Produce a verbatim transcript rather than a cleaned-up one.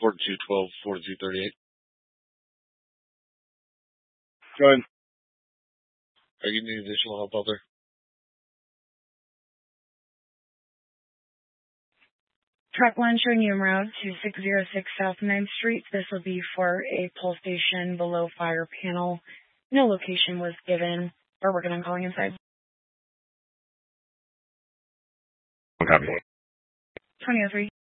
forty-two twelve, forty-two thirty-eight. Go ahead. Are you needing additional help out there? Track one showing you en route to six oh six South ninth Street. This will be for a pull station below fire panel. No location was given. We're working on calling inside. Copy. twenty oh three.